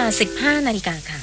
15 นาฬิกาค่ะ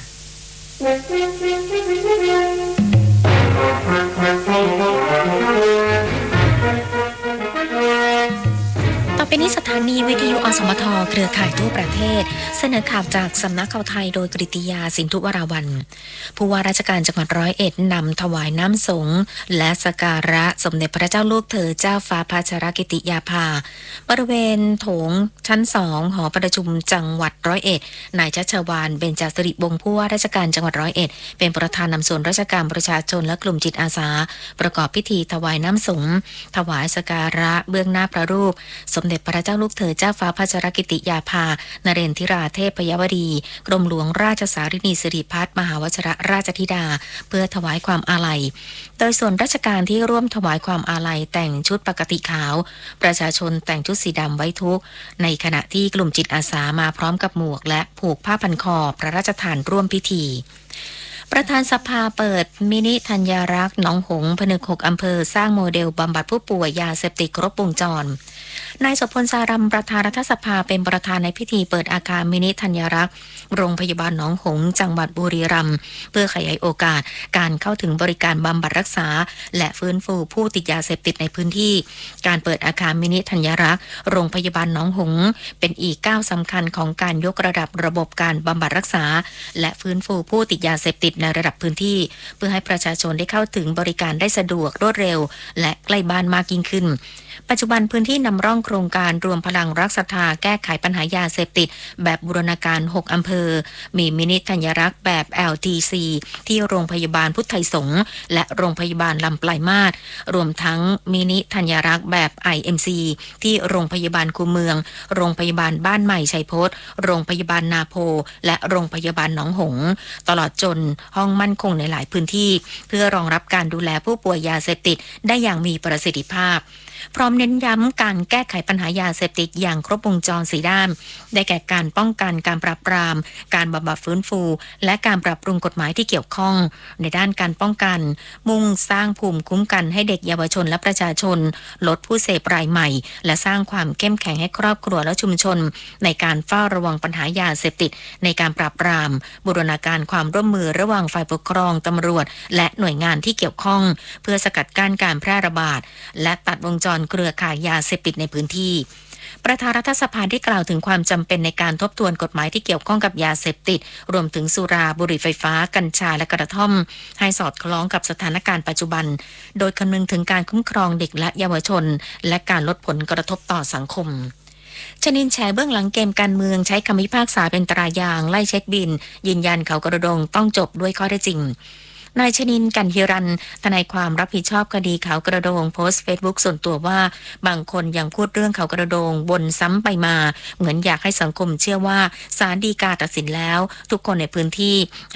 ต่อไปนี้สถานีวิทยุอสมทเครือข่ายทั่วประเทศเสนอข่าวจากสำนักข่าวไทยโดยกฤติยาสินธุวราวัลย์ผู้ว่าราชการจังหวัด101นำถวายน้ำสงฆ์และสักการะสมเด็จพระเจ้าลูกเธอเจ้าฟ้าพัชรกิติยาภาบริเวณโถงชั้น2หอประชุมจังหวัด101นายชัชวาลเบญจสิริวงศ์ผู้ว่าราชการจังหวัด101เป็นประธานนำส่วนราชการประชาชนและกลุ่มจิตอาสาประกอบพิธีถวายน้ำสงฆ์ถวายสักการะเบื้องหน้าพระรูปสมเด็จพระเจ้าลูกเธอเจ้าฟ้าพัชรกิติยาภานเรนทิราเทพยวดีกรมหลวงราชสารินีสิริพัฒน์มหาวชิรราชธิดาเพื่อถวายความอาลัยโดยส่วนราชการที่ร่วมถวายความอาลัยแต่งชุดปกติขาวประชาชนแต่งชุดสีดำไว้ทุกข์ในขณะที่กลุ่มจิตอาสามาพร้อมกับหมวกและผูกผ้าพันคอพระราชทานร่วมพิธีประธานสภาเปิดมินิธัญรักษ์หนองหงส์ผนึก6อำเภอสร้างโมเดลบำบัดผู้ป่วยยาเสพติดครบวงจรนายโสพลสารัมประธานรัฐสภาเป็นประธานในพิธีเปิดอาคารมินิธัญรักษ์โรงพยาบาลหนองหงส์จังหวัดบุรีรัมย์เพื่อขยายโอกาสการเข้าถึงบริการบำบัดรักษาและฟื้นฟูผู้ติดยาเสพติดในพื้นที่การเปิดอาคารมินิธัญรักษ์โรงพยาบาลหนองหงส์เป็นอีกก้าวสำคัญของการยกระดับระบบการบำบัดรักษาและฟื้นฟูผู้ติดยาเสพติดในระดับพื้นที่เพื่อให้ประชาชนได้เข้าถึงบริการได้สะดวกรวดเร็วและใกล้บ้านมากยิ่งขึ้นปัจจุบันพื้นที่นำร่องโครงการรวมพลังรักศรัทธาแก้ไขปัญหายาเสพติดแบบบูรณาการ6อำเภอมีมินิธัญรักษ์แบบ LTC ที่โรงพยาบาลพุทธไทยสงฆ์และโรงพยาบาลลำปลายมาศรวมทั้งมินิธัญรักษ์แบบ IMC ที่โรงพยาบาลคูเมืองโรงพยาบาลบ้านใหม่ชัยพจน์โรงพยาบาลนาโพและโรงพยาบาลหนองหงส์ตลอดจนห้องมั่นคงในหลายพื้นที่เพื่อรองรับการดูแลผู้ป่วยยาเสพติดได้อย่างมีประสิทธิภาพพร้อมเน้นย้ำการแก้ไขปัญหายาเสพติดอย่างครบวงจร4ด้านได้แก่การป้องกันการปราบปรามการบำบัดฟื้นฟูและการปรับปรุงกฎหมายที่เกี่ยวข้องในด้านการป้องกันมุ่งสร้างภูมิคุ้มกันให้เด็กเยาวชนและประชาชนลดผู้เสพรายใหม่และสร้างความเข้มแข็งให้ครอบครัวและชุมชนในการเฝ้าระวังปัญหายาเสพติดในการปราบปรามบูรณาการความร่วมมือระหว่างฝ่ายปกครองตำรวจและหน่วยงานที่เกี่ยวข้องเพื่อสกัดกั้นการแพร่ระบาดและตัดวงจรเครือข่ายยาเสพติดในพื้นที่ประธานรัฐสภาได้กล่าวถึงความจำเป็นในการทบทวนกฎหมายที่เกี่ยวข้องกับยาเสพติดรวมถึงสุราบุหรี่ไฟฟ้ากัญชาและกระท่อมให้สอดคล้องกับสถานการณ์ปัจจุบันโดยคำนึงถึงการคุ้มครองเด็กและเยาวชนและการลดผลกระทบต่อสังคมชนินแฉเบื้องหลังเกมการเมืองใช้คำพิพากษาเป็นตรายางไล่เช็คบินยืนยันเขากระโดงต้องจบด้วยข้อเท็จจริงนายชนินกันฮิรันทนายความรับผิดชอบคดีเขากระโดงโพสต์เฟซบุ๊กส่วนตัวว่าบางคนยังพูดเรื่องเขากระโดงวนซ้ำไปมาเหมือนอยากให้สังคมเชื่อว่าศาลฎีกาตัดสินแล้วทุกคนในพื้นที่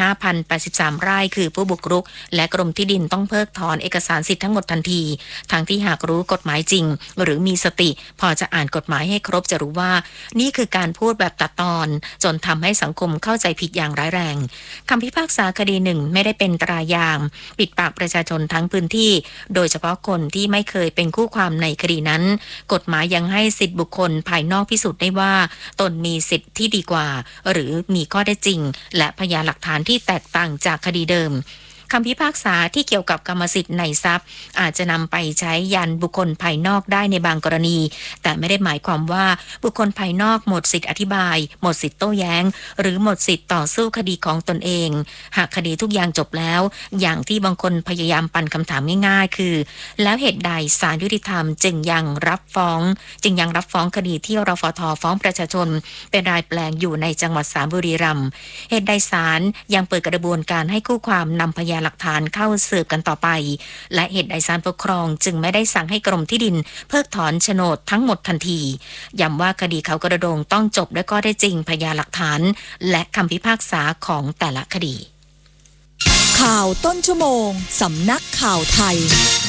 5,083 ไร่คือผู้บุกรุกและกรมที่ดินต้องเพิกถอนเอกสารสิทธิ์ทั้งหมดทันทีทั้งที่หากรู้กฎหมายจริงหรือมีสติพอจะอ่านกฎหมายให้ครบจะรู้ว่านี่คือการพูดแบบตัดตอนจนทำให้สังคมเข้าใจผิดอย่างร้ายแรงคำพิพากษาคดีหนึ่งไม่ได้เป็นตรายางปิดปากประชาชนทั้งพื้นที่โดยเฉพาะคนที่ไม่เคยเป็นคู่ความในคดีนั้นกฎหมายยังให้สิทธิบุคคลภายนอกพิสูจน์ได้ว่าตนมีสิทธิ์ที่ดีกว่าหรือมีข้อเท็จจริงและพยานหลักฐานที่แตกต่างจากคดีเดิมคำพิพากษาที่เกี่ยวกับกรรมสิทธิ์ในทรัพย์อาจจะนำไปใช้ยันบุคคลภายนอกได้ในบางกรณีแต่ไม่ได้หมายความว่าบุคคลภายนอกหมดสิทธิอธิบายหมดสิทธิโต้แย้งหรือหมดสิทธิต่อสู้คดีของตนเองหากคดีทุกอย่างจบแล้วอย่างที่บางคนพยายามปั่นคำถามง่ายๆคือแล้วเหตุใดศาลยุติธรรมจึงยังรับฟ้องคดีที่รฟท.ฟ้องประชาชนเป็นรายแปลงอยู่ในจังหวัดบุรีรัมย์เหตุใดศาลยังเปิดกระบวนการให้คู่ความนำพยานหลักฐานเข้าสืบกันต่อไปและเหตุใดศาลปกครองจึงไม่ได้สั่งให้กรมที่ดินเพิกถอนโฉนดทั้งหมดทันทีย้ำว่าคดีเขากระโดงต้องจบด้วยข้อเท็จจริงพยานหลักฐานและคำพิพากษาของแต่ละคดีข่าวต้นชั่วโมงสำนักข่าวไทย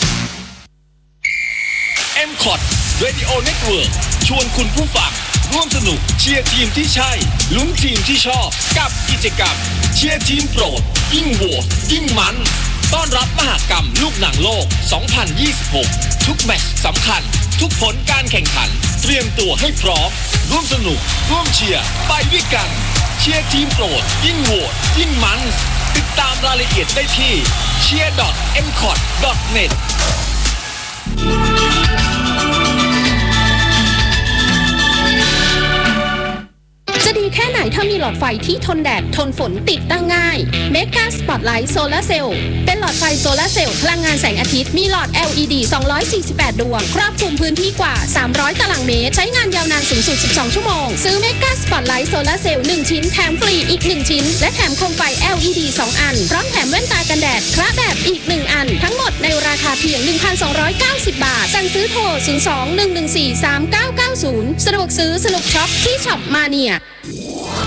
MCOT Radio Network ชวนคุณผู้ฟังร่วมสนุกเชียร์ทีมที่ใช่ลุ้นทีมที่ชอบกับกิจกรรมเชียร์ทีมโปรดยิ่งโหวตยิ่งมันต้อนรับมหกรรมลูกหนังโลก 2026 ทุกแมตช์สำคัญทุกผลการแข่งขันเตรียมตัวให้พร้อมร่วมสนุกร่วมเชียร์ไปด้วยกันเชียร์ทีมโปรดยิ่งโหวตยิ่งมันติดตามรายละเอียดได้ที่ cheer.mcot.net จะดีแค่ไหนถ้ามีหลอดไฟที่ทนแดดทนฝนติดตั้งง่าย Mega Spotlight Solar Cell เป็นหลอดไฟโซลาร์เซลล์พลังงานแสงอาทิตย์มีหลอด LED 248 ดวงครอบคลุมพื้นที่กว่า300ตารางเมตรใช้งานยาวนานสูงสุด12ชั่วโมงซื้อ Mega Spotlight Solar Cell 1 ชิ้นแถมฟรีอีก1ชิ้นและแถมโคมไฟ LED 2 อันพร้อมแถมแว่นตากันแดดคระแบบอีก1อันทั้งหมดในราคาเพียง 1,290 บาทสั่งซื้อโทร 02-114-3990 สะดวกซื้อสนุกช็อปที่ช็อปมาเนีย